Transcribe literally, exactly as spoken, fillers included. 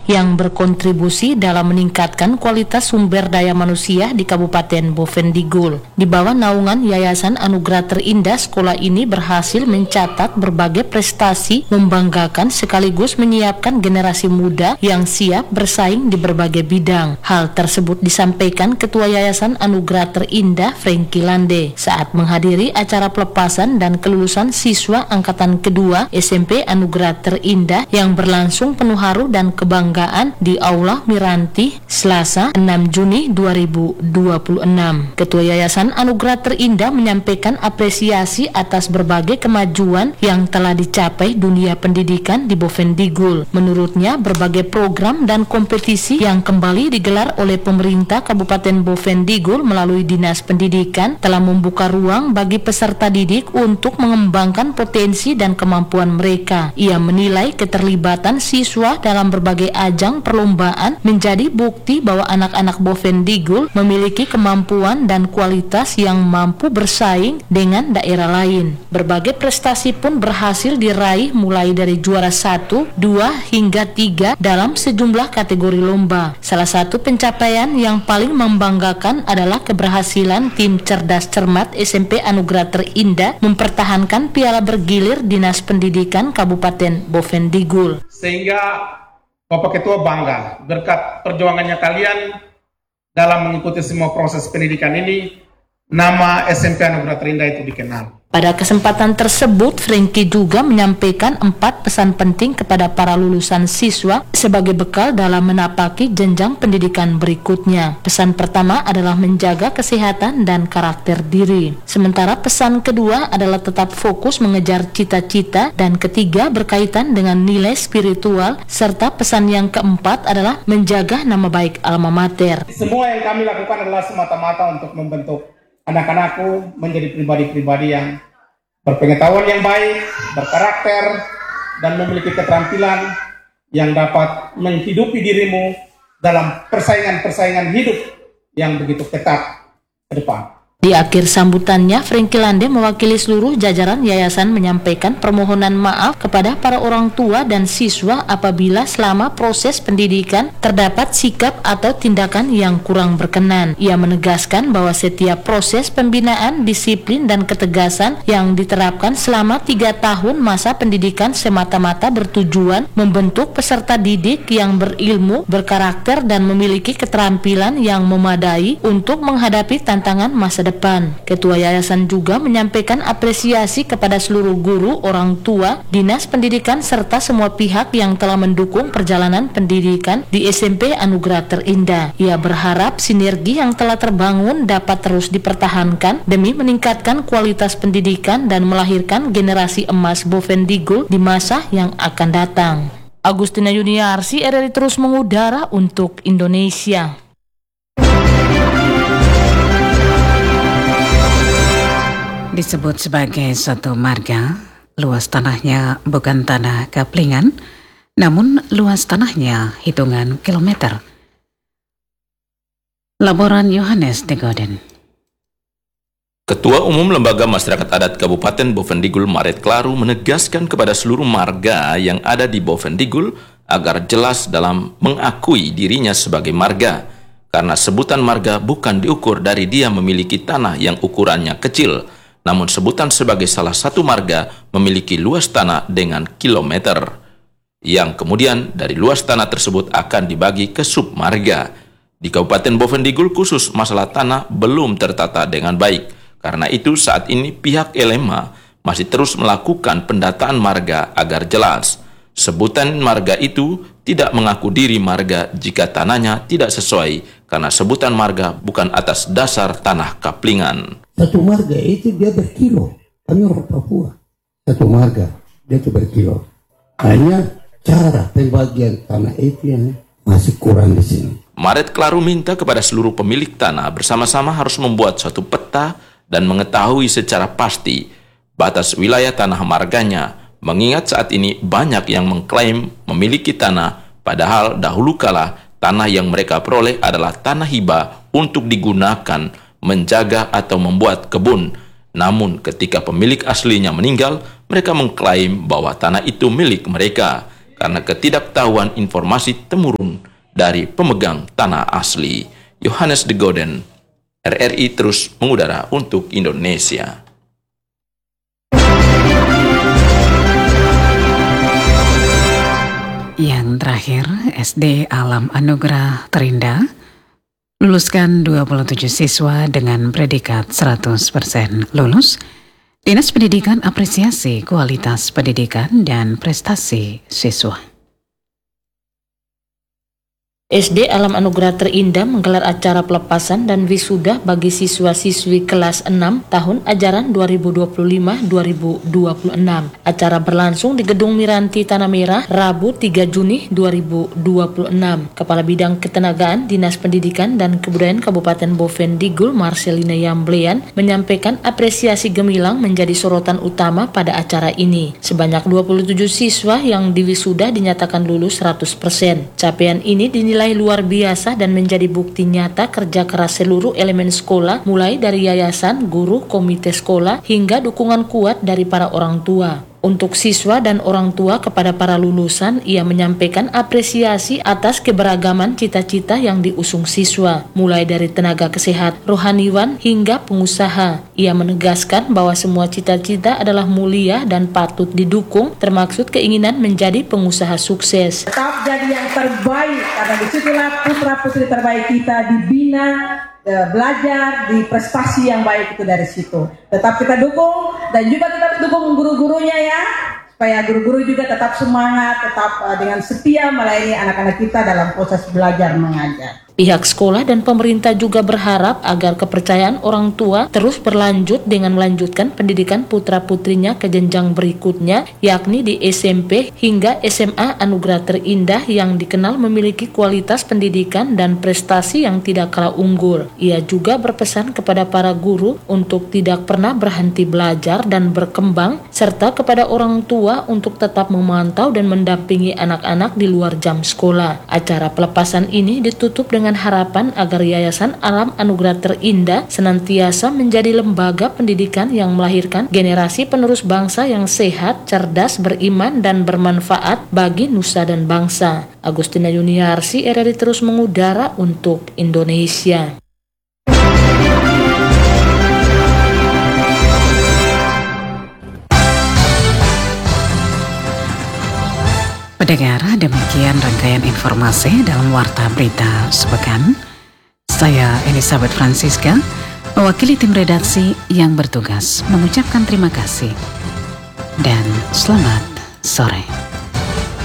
yang berkontribusi dalam meningkatkan kualitas sumber daya manusia di Kabupaten Bovendigul. Di bawah naungan Yayasan Anugerah Terindah, sekolah ini berhasil mencatat berbagai prestasi membanggakan sekaligus menyiapkan generasi muda yang siap bersaing di berbagai bidang. Hal tersebut disampaikan Ketua Yayasan Anugerah Terindah Frankie Lande saat menghadiri acara pelepasan dan kelulusan siswa angkatan kedua S M P Anugerah Terindah yang berlangsung penuh haru dan kebanggaan di Aula Miranti Selasa enam Juni dua ribu dua puluh enam. Ketua Yayasan Anugerah Terindah menyampaikan apresiasi atas berbagai kemajuan yang telah dicapai dunia pendidikan di Bovendigul. Menurutnya, berbagai program dan kompetisi yang kembali digelar oleh pemerintah Kabupaten Bovendigul melalui Dinas Pendidikan telah membuka ruang bagi peserta didik untuk mengembangkan potensi dan kemampuan mereka. Ia menilai keterlibatan siswa dalam berbagai ajang perlombaan menjadi bukti bahwa anak-anak Bovendigul memiliki kemampuan dan kualitas yang mampu bersaing dengan daerah lain. Berbagai prestasi pun berhasil diraih mulai dari juara satu, dua, hingga tiga dalam sejumlah kategori lomba. Salah satu pencapaian yang paling membanggakan adalah keberhasilan tim cerdas cermat S M P Anugerah Terindah mempertahankan piala bergilir Dinas Pendidikan Kabupaten Bovendigul. Sehingga Bapak Ketua bangga berkat perjuangannya kalian dalam mengikuti semua proses pendidikan ini, nama S M P Anugerah Terindah itu dikenal. Pada kesempatan tersebut, Frankie juga menyampaikan empat pesan penting kepada para lulusan siswa sebagai bekal dalam menapaki jenjang pendidikan berikutnya. Pesan pertama adalah menjaga kesehatan dan karakter diri. Sementara pesan kedua adalah tetap fokus mengejar cita-cita, dan ketiga berkaitan dengan nilai spiritual, serta pesan yang keempat adalah menjaga nama baik alma mater. Semua yang kami lakukan adalah semata-mata untuk membentuk anak-anakku menjadi pribadi-pribadi yang berpengetahuan yang baik, berkarakter, dan memiliki keterampilan yang dapat menghidupi dirimu dalam persaingan-persaingan hidup yang begitu ketat ke depan. Di akhir sambutannya, Frankie Lande mewakili seluruh jajaran yayasan menyampaikan permohonan maaf kepada para orang tua dan siswa apabila selama proses pendidikan terdapat sikap atau tindakan yang kurang berkenan. Ia menegaskan bahwa setiap proses pembinaan, disiplin, dan ketegasan yang diterapkan selama tiga tahun masa pendidikan semata-mata bertujuan membentuk peserta didik yang berilmu, berkarakter, dan memiliki keterampilan yang memadai untuk menghadapi tantangan masa depan. Ketua Yayasan juga menyampaikan apresiasi kepada seluruh guru, orang tua, dinas pendidikan, serta semua pihak yang telah mendukung perjalanan pendidikan di S M P Anugerah Terindah. Ia berharap sinergi yang telah terbangun dapat terus dipertahankan demi meningkatkan kualitas pendidikan dan melahirkan generasi emas Bovendigul di masa yang akan datang. Agustina Yuniarsi, R R I terus mengudara untuk Indonesia. Disebut sebagai satu marga, luas tanahnya bukan tanah kaplingan, namun luas tanahnya hitungan kilometer. Laporan Yohanes Degoden. Ketua Umum Lembaga Masyarakat Adat Kabupaten Bovendigul Maret Klaru menegaskan kepada seluruh marga yang ada di Bovendigul agar jelas dalam mengakui dirinya sebagai marga, karena sebutan marga bukan diukur dari dia memiliki tanah yang ukurannya kecil, namun sebutan sebagai salah satu marga memiliki luas tanah dengan kilometer, yang kemudian dari luas tanah tersebut akan dibagi ke submarga. Di Kabupaten Bovendigul khusus masalah tanah belum tertata dengan baik. Karena itu saat ini pihak L M A masih terus melakukan pendataan marga agar jelas. Sebutan marga itu tidak mengaku diri marga jika tanahnya tidak sesuai, karena sebutan marga bukan atas dasar tanah kaplingan. Satu marga itu dia berkilo, kami orang Papua. Satu marga dia itu berkilo. Hanya cara pembagian tanah itu yang masih kurang di sini. Maret Klaru minta kepada seluruh pemilik tanah bersama-sama harus membuat suatu peta dan mengetahui secara pasti batas wilayah tanah marganya, mengingat saat ini banyak yang mengklaim memiliki tanah, padahal dahulu kala tanah yang mereka peroleh adalah tanah hibah untuk digunakan menjaga atau membuat kebun. Namun ketika pemilik aslinya meninggal, mereka mengklaim bahwa tanah itu milik mereka. karena ketidaktahuan informasi temurun dari pemegang tanah asli. Yohanes de Goden, R R I terus mengudara untuk Indonesia. Yang terakhir, S D Alam Anugerah Terindah luluskan dua puluh tujuh siswa dengan predikat seratus persen lulus. Dinas Pendidikan apresiasi kualitas pendidikan dan prestasi siswa. S D Alam Anugerah Terindah menggelar acara pelepasan dan wisuda bagi siswa-siswi kelas enam tahun ajaran dua ribu dua puluh lima dua ribu dua puluh enam. Acara berlangsung di Gedung Miranti Tanah Merah, Rabu tiga Juni dua ribu dua puluh enam. Kepala Bidang Ketenagaan Dinas Pendidikan dan Kebudayaan Kabupaten Bovendigul, Marcelina Yamblean, menyampaikan apresiasi gemilang menjadi sorotan utama pada acara ini. Sebanyak dua puluh tujuh siswa yang diwisuda dinyatakan lulus seratus persen. Capaian ini dinilai Nilai luar biasa dan menjadi bukti nyata kerja keras seluruh elemen sekolah, mulai dari yayasan, guru, komite sekolah, hingga dukungan kuat dari para orang tua. Untuk siswa dan orang tua kepada para lulusan, ia menyampaikan apresiasi atas keberagaman cita-cita yang diusung siswa, mulai dari tenaga kesehatan, rohaniwan, hingga pengusaha. Ia menegaskan bahwa semua cita-cita adalah mulia dan patut didukung, termaksud keinginan menjadi pengusaha sukses. Tetap jadi yang terbaik, karena disitulah putra-putri terbaik kita dibina, belajar di prestasi yang baik itu dari situ. Tetap kita dukung dan juga kita dukung guru-gurunya ya, supaya guru-guru juga tetap semangat, tetap uh, dengan setia melayani anak-anak kita dalam proses belajar mengajar. Pihak sekolah dan pemerintah juga berharap agar kepercayaan orang tua terus berlanjut dengan melanjutkan pendidikan putra-putrinya ke jenjang berikutnya, yakni di S M P hingga S M A Anugerah Terindah yang dikenal memiliki kualitas pendidikan dan prestasi yang tidak kalah unggul. Ia juga berpesan kepada para guru untuk tidak pernah berhenti belajar dan berkembang, serta kepada orang tua untuk tetap memantau dan mendampingi anak-anak di luar jam sekolah. Acara pelepasan ini ditutup dengan dengan harapan agar Yayasan Alam Anugerah Terindah senantiasa menjadi lembaga pendidikan yang melahirkan generasi penerus bangsa yang sehat, cerdas, beriman, dan bermanfaat bagi nusa dan bangsa. Agustina Yuniarsi, R R I terus mengudara untuk Indonesia. Pendengar, demikian rangkaian informasi dalam Warta Berita Sepekan. Saya Elizabeth Francisca, mewakili tim redaksi yang bertugas mengucapkan terima kasih dan selamat sore.